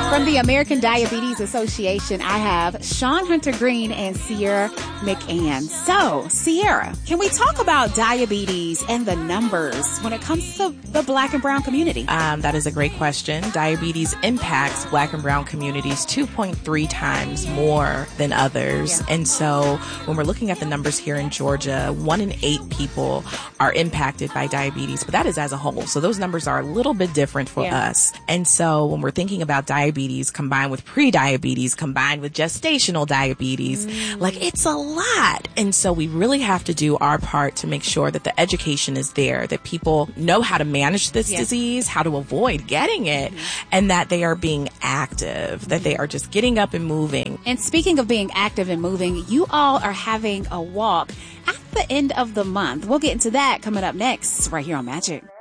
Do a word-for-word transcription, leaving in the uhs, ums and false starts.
From the American Diabetes Association, I have Sean Hunter Green and Sierra McAnn. So, Sierra, can we talk about diabetes and the numbers when it comes to the Black and brown community? Um, that is a great question. Diabetes impacts Black and brown communities two point three times more than others. Yeah. And so when we're looking at the numbers here in Georgia, one in eight people are impacted by diabetes, but that is as a whole. So those numbers are a little bit different for yeah. us. And so when we're thinking about diabetes, combined with pre-diabetes, combined with gestational diabetes, mm. like it's a lot. And so we really have to do our part to make sure that the education is there, that people know how to manage this yeah. disease, how to avoid getting it, mm-hmm. and that they are being active, that they are just getting up and moving. And speaking of being active and moving, you all are having a walk at the end of the month. We'll get into that coming up next right here on Magic.